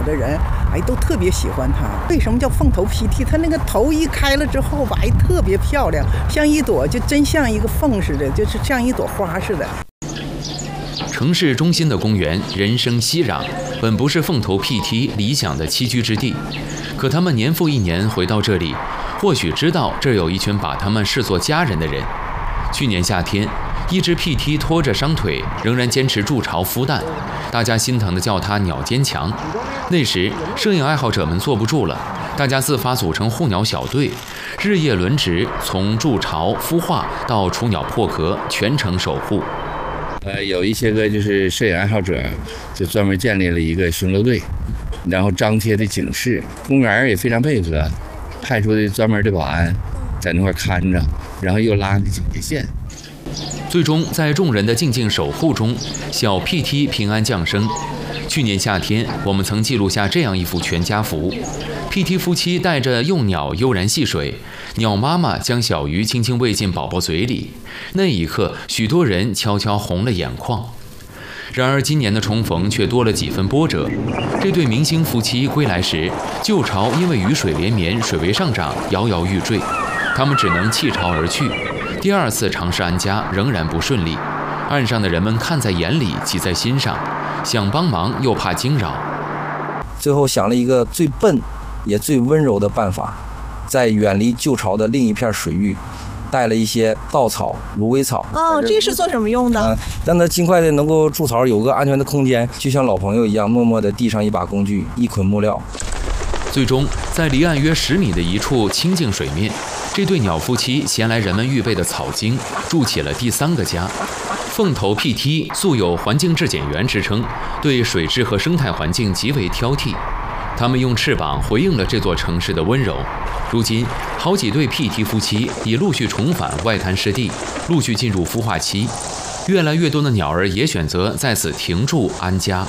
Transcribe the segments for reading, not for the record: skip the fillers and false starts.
的人，哎，都特别喜欢它。为什么叫凤头PT？它那个头一开了之后吧，哎，特别漂亮，像一朵，就真像一个凤似的，就是像一朵花似的。 城市中心的公园人声熙攘，本不是凤头 PT 理想的栖居之地，可他们年复一年回到这里，或许知道这儿有一群把他们视作家人的人。去年夏天，一只 PT 拖着伤腿，仍然坚持筑巢孵蛋，大家心疼地叫它鸟坚强。那时，摄影爱好者们坐不住了，大家自发组成护鸟小队，日夜轮值，从筑巢、孵化到雏鸟破壳，全程守护。 有一些个就是摄影爱好者，就专门建立了一个巡逻队，然后张贴的警示，公园也非常配合，派出的专门的保安在那块看着，然后又拉的警戒线。 最终在众人的静静守护中，小 PT 平安降生。去年夏天，我们曾记录下这样一幅全家福：PT 夫妻带着幼鸟悠然戏水，鸟妈妈将小鱼轻轻喂进宝宝嘴里。那一刻，许多人悄悄红了眼眶。然而今年的重逢却多了几分波折。这对明星夫妻归来时，旧巢因为雨水连绵，水位上涨，摇摇欲坠，他们只能弃巢而去。第二次尝试安家仍然不顺利，岸上的人们看在眼里，急在心上，想帮忙又怕惊扰。 最后想了一个最笨也最温柔的办法，在远离旧巢的另一片水域带了一些稻草、芦苇草。 哦，这是做什么用的？ 让它尽快的能够筑巢，有个安全的空间，就像老朋友一样，默默的递上一把工具，一捆木料。 最终，在离岸约10米的一处清净水面，这对鸟夫妻衔来人们预备的草茎，筑起了第3个家。凤头 PT 素有环境质检员之称，对水质和生态环境极为挑剔。他们用翅膀回应了这座城市的温柔。如今，好几对 PT 夫妻已陆续重返外滩湿地，陆续进入孵化期。越来越多的鸟儿也选择在此停驻安家。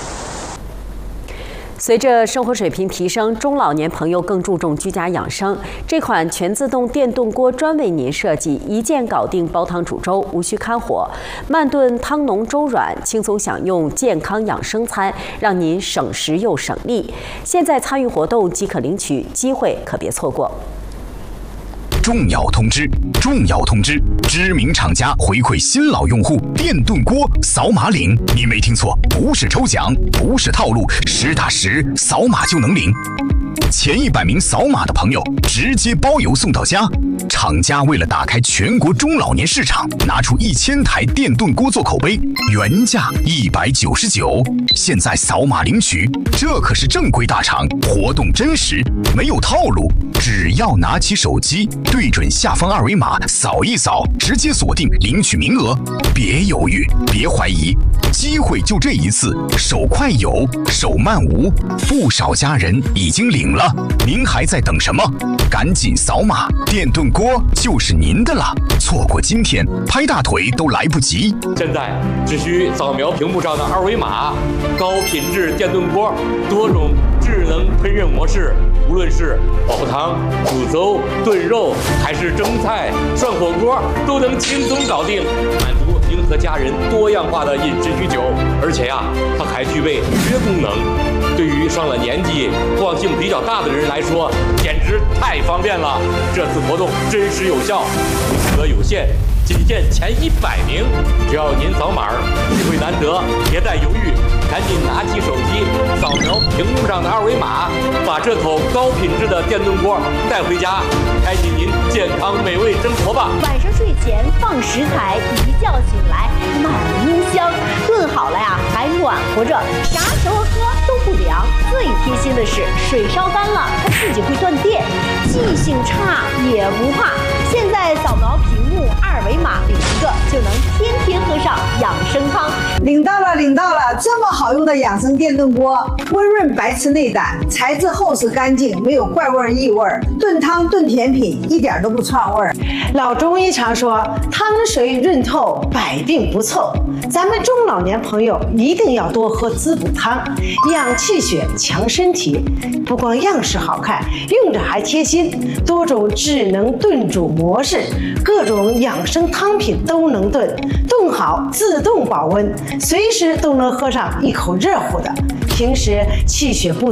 随着生活水平提升，中老年朋友更注重居家养生。这款全自动电炖锅专为您设计，一键搞定煲汤煮粥，无需看火，慢炖汤浓粥软，轻松享用健康养生餐，让您省时又省力。现在参与活动即可领取，机会可别错过。 重要通知！重要通知！知名厂家回馈新老用户电炖锅扫码领，你没听错，不是抽奖，不是套路，实打实扫码就能领。前100名扫码的朋友直接包邮送到家。厂家为了打开全国中老年市场，拿出1000台电炖锅做口碑，原价199，现在扫码领取，这可是正规大厂，活动真实，没有套路。只要拿起手机，对准下方2维码扫一扫，直接锁定领取名额。别犹豫，别怀疑，机会就这一次，手快有，手慢无。不少家人已经领了，您还在等什么？赶紧扫码，电炖锅就是您的了。错过今天，拍大腿都来不及。 现在只需扫描屏幕上的2维码，高品质电炖锅，多种智能烹饪模式，无论是煲汤、煮粥、炖肉，还是蒸菜、涮火锅，都能轻松搞定，满足您和家人多样化的饮食需求。而且它还具备预约功能，对于上了年纪、惯性比较大的人来说，简直太方便了。这次活动真实有效，名额有限，仅限前100名。只要您扫码，机会难得，别再犹豫，赶紧拿起手机，扫描屏幕上的2维码，把这口高品质的电炖锅带回家，开启您健康美味生活吧。 晚上睡前放食材，一觉醒来满屋香，炖好了呀还暖和着，啥时候喝都不凉。最贴心的是，水烧干了它自己会断电，记性差也不怕。现在扫描屏幕2维码领一个，就能天天喝上养生汤。 领到了，领到了！这么好用的养生电炖锅，温润白吃内胆，材质厚实干净，没有怪味异味，炖汤炖甜品一点都不串味儿。 老中医常说，汤水润透，百病不凑。咱们中老年朋友一定要多喝滋补汤，养气血，强身体。不光样式好看，用着还贴心，多种智能炖煮模式，各种养生汤品都能炖，炖好自动保温，随时都能喝上一口热乎的。平时气血不